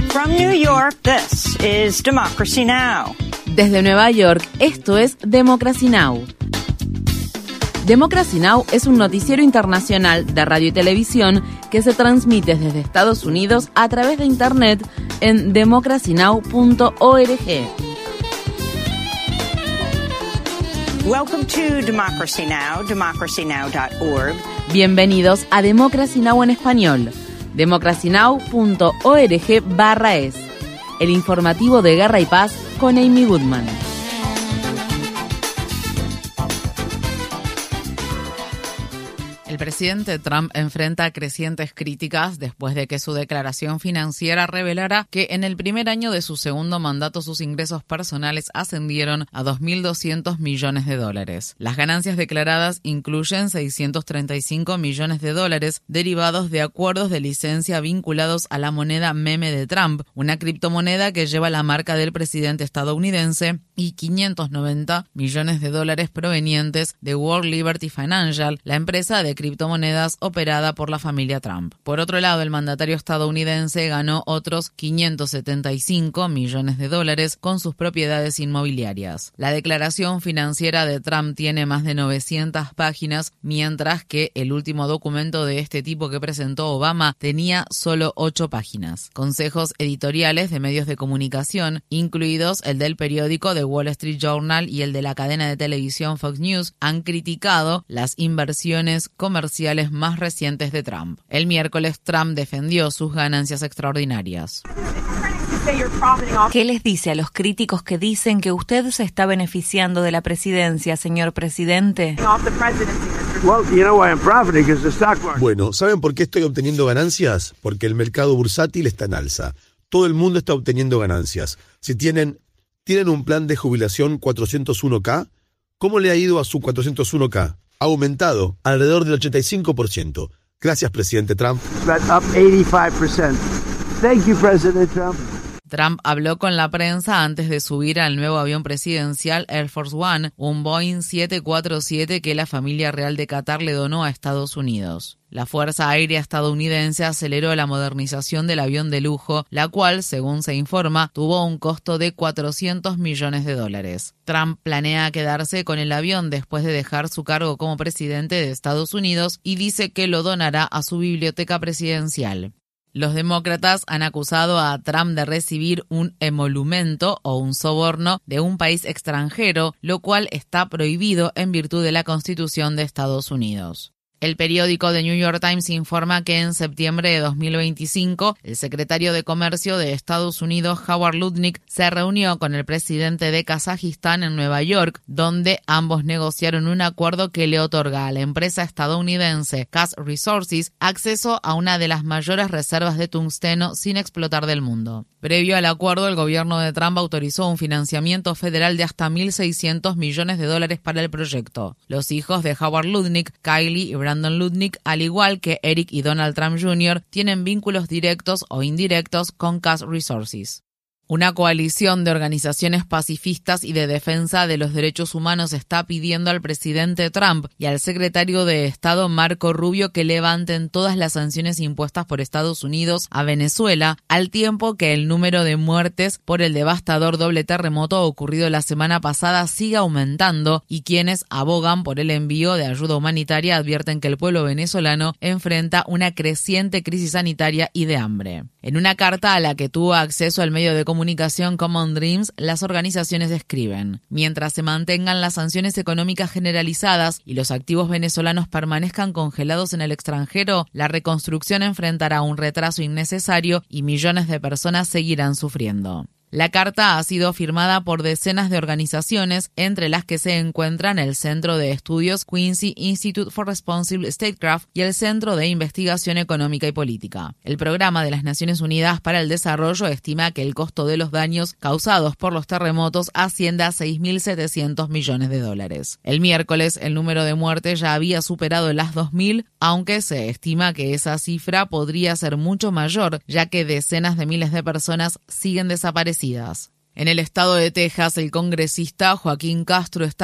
From New York, this is Democracy Now! Desde Nueva York, esto es Democracy Now! Democracy Now! Es un noticiero internacional de radio y televisión que se transmite desde Estados Unidos a través de Internet en democracynow.org. Welcome to Democracy Now!, democracynow.org. Bienvenidos a Democracy Now! En español, democracynow.org/es. El informativo de Guerra y Paz con Amy Goodman. El presidente Trump enfrenta crecientes críticas después de que su declaración financiera revelara que en el primer año de su segundo mandato sus ingresos personales ascendieron a $2.200 millones. Las ganancias declaradas incluyen $635 millones derivados de acuerdos de licencia vinculados a la moneda meme de Trump, una criptomoneda que lleva la marca del presidente estadounidense, y $590 millones provenientes de World Liberty Financial, la empresa de criptomonedas operada por la familia Trump. Por otro lado, el mandatario estadounidense ganó otros $575 millones con sus propiedades inmobiliarias. La declaración financiera de Trump tiene más de 900 páginas, mientras que el último documento de este tipo que presentó Obama tenía solo 8 páginas. Consejos editoriales de medios de comunicación, incluidos el del periódico The Wall Street Journal y el de la cadena de televisión Fox News, han criticado las inversiones comerciales más recientes de Trump. El miércoles, Trump defendió sus ganancias extraordinarias. ¿Qué les dice a los críticos que dicen que usted se está beneficiando de la presidencia, señor presidente? Bueno, ¿saben por qué estoy obteniendo ganancias? Porque el mercado bursátil está en alza. Todo el mundo está obteniendo ganancias. Si tienen un plan de jubilación 401k, ¿cómo le ha ido a su 401k? Ha aumentado alrededor del 85%. Gracias, presidente Trump. Trump habló con la prensa antes de subir al nuevo avión presidencial Air Force One, un Boeing 747 que la familia real de Qatar le donó a Estados Unidos. La Fuerza Aérea estadounidense aceleró la modernización del avión de lujo, la cual, según se informa, tuvo un costo de $400 millones. Trump planea quedarse con el avión después de dejar su cargo como presidente de Estados Unidos y dice que lo donará a su biblioteca presidencial. Los demócratas han acusado a Trump de recibir un emolumento o un soborno de un país extranjero, lo cual está prohibido en virtud de la Constitución de Estados Unidos. El periódico The New York Times informa que en septiembre de 2025, el secretario de Comercio de Estados Unidos, Howard Lutnick, se reunió con el presidente de Kazajistán en Nueva York, donde ambos negociaron un acuerdo que le otorga a la empresa estadounidense Kaz Resources acceso a una de las mayores reservas de tungsteno sin explotar del mundo. Previo al acuerdo, el gobierno de Trump autorizó un financiamiento federal de hasta $1.600 millones para el proyecto. Los hijos de Howard Lutnick, Kylie y Brandon Lutnick, al igual que Eric y Donald Trump Jr., tienen vínculos directos o indirectos con Kaz Resources. Una coalición de organizaciones pacifistas y de defensa de los derechos humanos está pidiendo al presidente Trump y al secretario de Estado Marco Rubio que levanten todas las sanciones impuestas por Estados Unidos a Venezuela, al tiempo que el número de muertes por el devastador doble terremoto ocurrido la semana pasada sigue aumentando y quienes abogan por el envío de ayuda humanitaria advierten que el pueblo venezolano enfrenta una creciente crisis sanitaria y de hambre. En una carta a la que tuvo acceso el medio de comunicación Common Dreams, las organizaciones escriben: mientras se mantengan las sanciones económicas generalizadas y los activos venezolanos permanezcan congelados en el extranjero, la reconstrucción enfrentará un retraso innecesario y millones de personas seguirán sufriendo. La carta ha sido firmada por decenas de organizaciones, entre las que se encuentran el Centro de Estudios Quincy Institute for Responsible Statecraft y el Centro de Investigación Económica y Política. El Programa de las Naciones Unidas para el Desarrollo estima que el costo de los daños causados por los terremotos asciende a $6.700 millones. El miércoles, el número de muertes ya había superado las 2.000, aunque se estima que esa cifra podría ser mucho mayor, ya que decenas de miles de personas siguen desaparecidas. En el estado de Texas, el congresista Joaquín Castro está